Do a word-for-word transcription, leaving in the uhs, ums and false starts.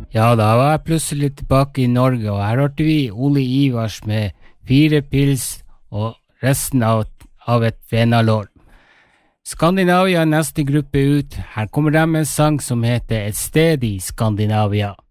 Ja, da var jeg plutselig tilbake i Norge, og her hørte vi Ole Ivars med fire pils og resten av, av et venalår. Skandinavia er neste gruppe ut. Her kommer de med en sang som heter Et sted i Skandinavia.